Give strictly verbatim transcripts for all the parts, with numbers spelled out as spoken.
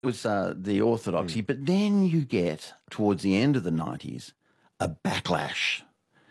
It was uh, the orthodoxy. Mm. But then you get, towards the end of the nineties, a backlash.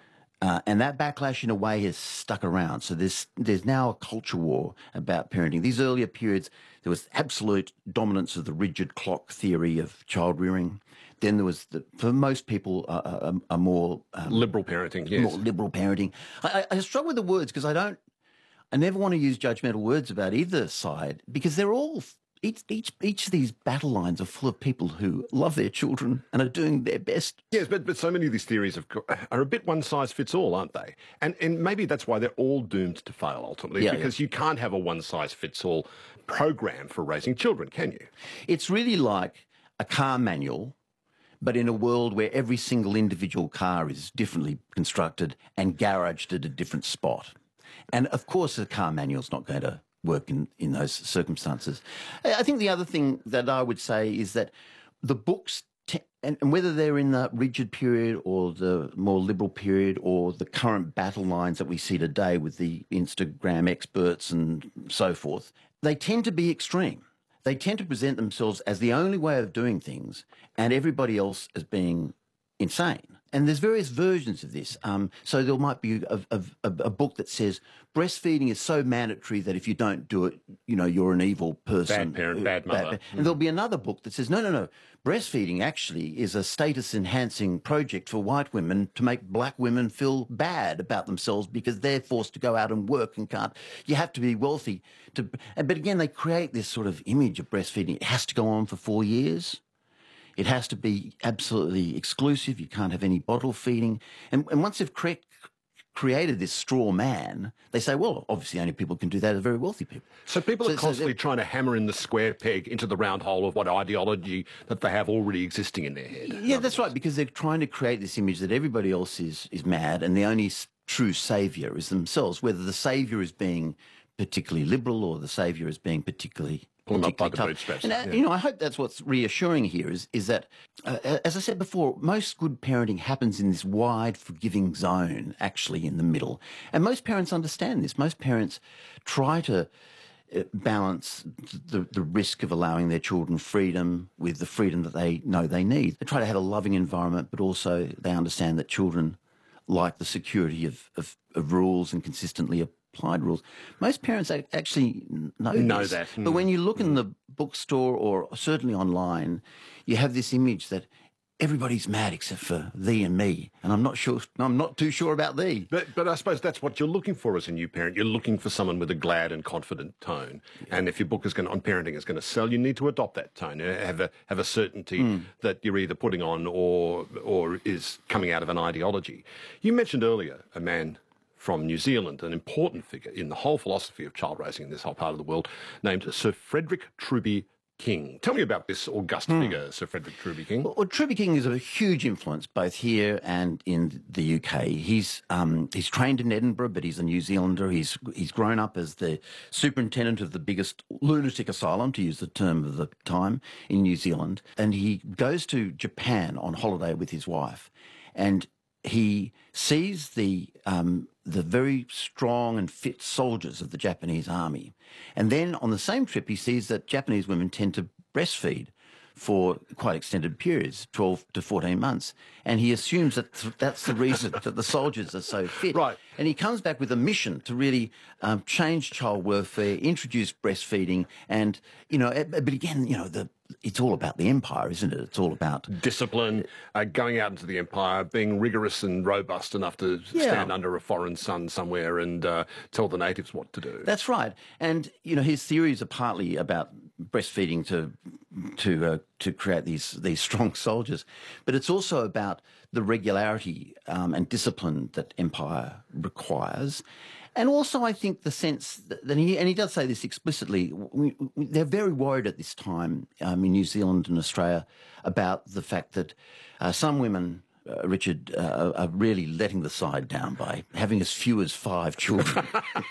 Uh, and that backlash, in a way, has stuck around. So there's there's now a culture war about parenting. These earlier periods, there was absolute dominance of the rigid clock theory of child rearing. Then there was, the, for most people, a, a, a more... Um, liberal parenting, yes. More liberal parenting. I, I struggle with the words because I don't... I never want to use judgmental words about either side because they're all... Each, each each of these battle lines are full of people who love their children and are doing their best. Yes, but, but so many of these theories have, are a bit one-size-fits-all, aren't they? And and maybe that's why they're all doomed to fail, ultimately, yeah, because yeah. you can't have a one-size-fits-all program for raising children, can you? It's really like a car manual, but in a world where every single individual car is differently constructed and garaged at a different spot. And, of course, a car manual's not going to work in, in those circumstances. I think the other thing that I would say is that the books, te- and, and whether they're in the rigid period or the more liberal period or the current battle lines that we see today with the Instagram experts and so forth, they tend to be extreme. They tend to present themselves as the only way of doing things and everybody else as being insane. And there's various versions of this. Um, so there might be a, a, a book that says breastfeeding is so mandatory that if you don't do it, you know, you're an evil person. Bad parent, bad mother. Bad, bad. And there'll be another book that says, no, no, no, breastfeeding actually is a status-enhancing project for white women to make black women feel bad about themselves because they're forced to go out and work and can't. You have to be wealthy. to. But again, they create this sort of image of breastfeeding. It has to go on for four years. It has to be absolutely exclusive. You can't have any bottle feeding. And, and once they've cre- created this straw man, they say, well, obviously only people can do that are very wealthy people. So people so, are constantly so trying to hammer in the square peg into the round hole of what ideology that they have already existing in their head. Yeah, that's right, because they're trying to create this image that everybody else is, is mad and the only true saviour is themselves, whether the saviour is being particularly liberal or the saviour is being particularly... Pull them up by the bootstraps. And, uh, yeah. you know, I hope that's what's reassuring here is, is that, uh, as I said before, most good parenting happens in this wide, forgiving zone, actually, in the middle. And most parents understand this. Most parents try to uh, balance the, the risk of allowing their children freedom with the freedom that they know they need. They try to have a loving environment, but also they understand that children like the security of, of, of rules and consistently applied rules. Most parents actually know, know this. that. But when you look in the bookstore or certainly online, you have this image that everybody's mad except for thee and me, and I'm not sure. I'm not too sure about thee. But, but I suppose that's what you're looking for as a new parent. You're looking for someone with a glad and confident tone. Yeah. And if your book is going to, on parenting is going to sell, you need to adopt that tone. Have a have a certainty mm. that you're either putting on or or is coming out of an ideology. You mentioned earlier a man from New Zealand, an important figure in the whole philosophy of child raising in this whole part of the world, named Sir Frederick Truby King. Tell me about this august mm. figure, Sir Frederick Truby King. Well, well, Truby King is a huge influence both here and in the U K. He's um, he's trained in Edinburgh, but he's a New Zealander. He's he's grown up as the superintendent of the biggest lunatic asylum, to use the term of the time, in New Zealand. And he goes to Japan on holiday with his wife, and he sees the um, the very strong and fit soldiers of the Japanese army. And then on the same trip, he sees that Japanese women tend to breastfeed for quite extended periods, twelve to fourteen months. And he assumes that th- that's the reason that the soldiers are so fit. Right. And he comes back with a mission to really um, change child welfare, introduce breastfeeding, and, you know, but again, you know, the it's all about the empire, isn't it? It's all about discipline, uh, going out into the empire, being rigorous and robust enough to yeah. stand under a foreign sun somewhere and uh, tell the natives what to do. That's right. And, you know, his theories are partly about breastfeeding to to uh, to create these these strong soldiers, but it's also about the regularity um, and discipline that empire requires. And also, I think the sense that, that he, and he does say this explicitly, we, we, they're very worried at this time um, in New Zealand and Australia about the fact that uh, some women, uh, Richard, uh, are really letting the side down by having as few as five children.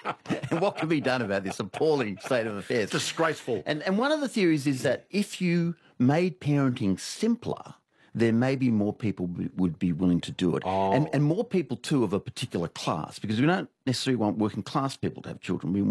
And what can be done about this appalling state of affairs? Disgraceful. And, and one of the theories is that if you made parenting simpler, there may be more people b- would be willing to do it. Oh. And, and more people, too, of a particular class, because we don't necessarily want working class people to have children. We want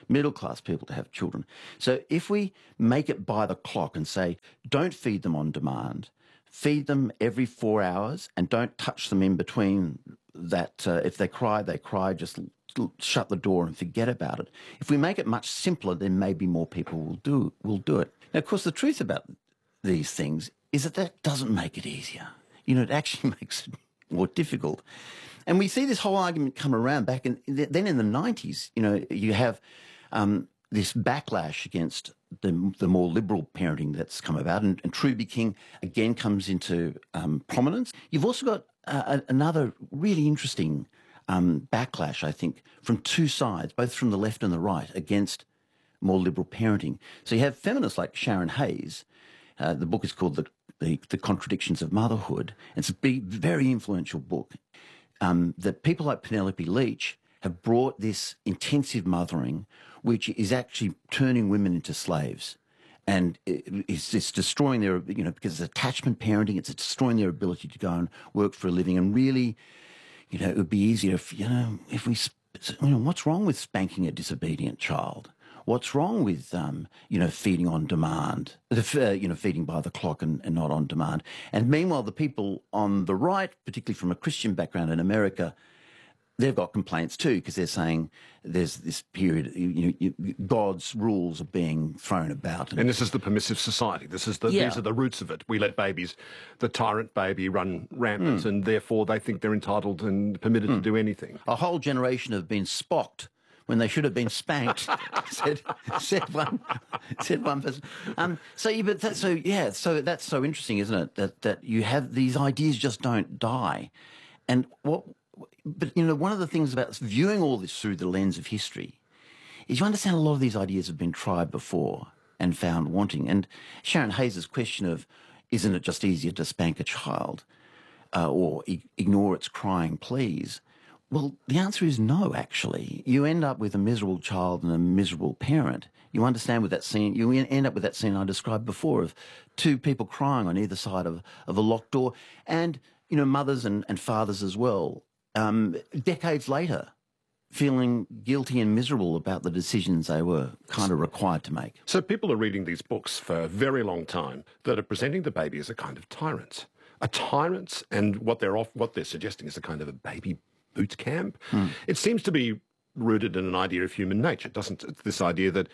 middle-class people to have children. So if we make it by the clock and say, don't feed them on demand, feed them every four hours and don't touch them in between that. Uh, if they cry, they cry, just shut the door and forget about it. If we make it much simpler, then maybe more people will do, will do it. Now, of course, the truth about these things is that that doesn't make it easier. You know, it actually makes it more difficult. And we see this whole argument come around back in, then in the nineties, you know, you have um, this backlash against the, the more liberal parenting that's come about, and, and Truby King again comes into um, prominence. You've also got uh, another really interesting um, backlash, I think, from two sides, both from the left and the right, against more liberal parenting. So you have feminists like Sharon Hayes. Uh, the book is called the, the, the Contradictions of Motherhood. It's a big, very influential book. Um, that people like Penelope Leach have brought this intensive mothering, which is actually turning women into slaves. And it's, it's destroying their, you know, because it's attachment parenting, it's destroying their ability to go and work for a living. And really, you know, it would be easier if, you know, if we, you know, what's wrong with spanking a disobedient child? What's wrong with, um, you know, feeding on demand, uh, you know, feeding by the clock and, and not on demand? And meanwhile, the people on the right, particularly from a Christian background in America, they've got complaints too, because they're saying there's this period, you know, God's rules are being thrown about. And, and this is the permissive society. This is the, yeah. These are the roots of it. We let babies, the tyrant baby, run rampant, mm. and therefore they think they're entitled and permitted mm. to do anything. A whole generation have been spocked when they should have been spanked, said, said one, said one person. Um, so, yeah, but that, so yeah, so that's so interesting, isn't it? That that you have these ideas just don't die, and what? But you know, one of the things about viewing all this through the lens of history is you understand a lot of these ideas have been tried before and found wanting. And Sharon Hayes' question of, isn't it just easier to spank a child uh, or I- ignore its crying pleas? Well, the answer is no, actually. You end up with a miserable child and a miserable parent. You understand with that scene, you end up with that scene I described before of two people crying on either side of, of a locked door, and, you know, mothers and, and fathers as well, um, decades later, feeling guilty and miserable about the decisions they were kind of required to make. So people are reading these books for a very long time that are presenting the baby as a kind of tyrant. A tyrant, and what they're off, what they're suggesting is a kind of a baby boot camp. Mm. It seems to be rooted in an idea of human nature, doesn't it? This idea that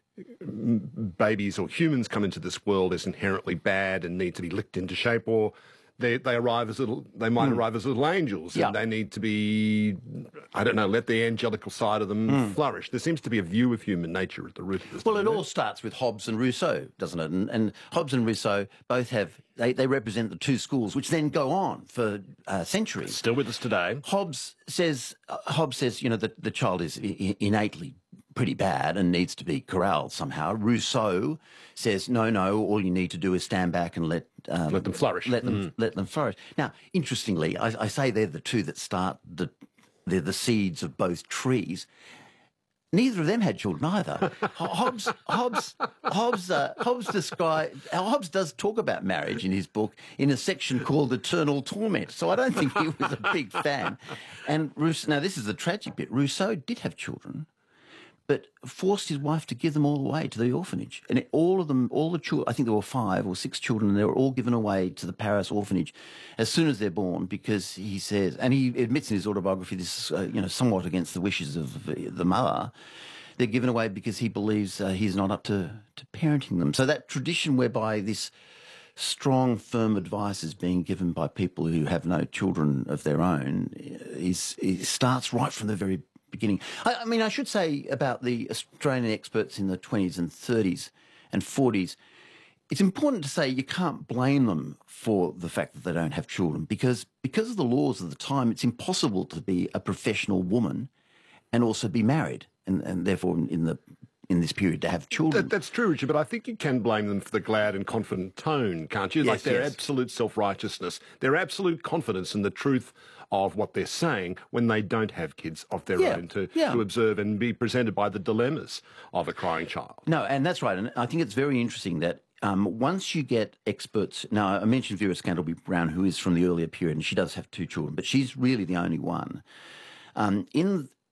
babies or humans come into this world as inherently bad and need to be licked into shape, or they they arrive as little they might mm. arrive as little angels, yeah. and they need to be, I don't know, let the angelical side of them mm. flourish. There seems to be a view of human nature at the root of this. Well, it all starts with Hobbes and Rousseau, doesn't it? And, and Hobbes and Rousseau both have, they, they represent the two schools, which then go on for uh, centuries. Still with us today. Hobbes says, uh, Hobbes says, you know, that the child is I- innately pretty bad and needs to be corralled somehow. Rousseau says, no, no, all you need to do is stand back and let... Um, let them flourish. Let them, mm. let them flourish. Now, interestingly, I, I say they're the two that start, the, they're the seeds of both trees. Neither of them had children either. Hobbes, Hobbes, Hobbes, uh, Hobbes describe, Hobbes does talk about marriage in his book in a section called Eternal Torment. So I don't think he was a big fan. And Rousseau, now this is the tragic bit. Rousseau did have children, but forced his wife to give them all away to the orphanage. And it, all of them, all the children, I think there were five or six children, and they were all given away to the Paris orphanage as soon as they're born, because he says, and he admits in his autobiography, this is, uh, you know, somewhat against the wishes of the, the mother, they're given away because he believes uh, he's not up to, to parenting them. So that tradition whereby this strong, firm advice is being given by people who have no children of their own is, is starts right from the very beginning. I, I mean, I should say about the Australian experts in the twenties and thirties and forties, it's important to say you can't blame them for the fact that they don't have children, because because of the laws of the time, it's impossible to be a professional woman and also be married, and, and therefore in the in this period to have children. That, that's true, Richard, but I think you can blame them for the glad and confident tone, can't you? Yes, like their yes. absolute self-righteousness, their absolute confidence in the truth of what they're saying when they don't have kids of their yeah, own to, yeah. to observe and be presented by the dilemmas of a crying child. No, and that's right. And I think it's very interesting that um, once you get experts... Now, I mentioned Vera Scantlebury-Brown, who is from the earlier period, and she does have two children, but she's really the only one. Um, in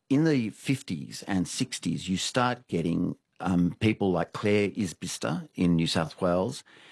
in the fifties and sixties, you start getting um, people like Claire Isbister in New South Wales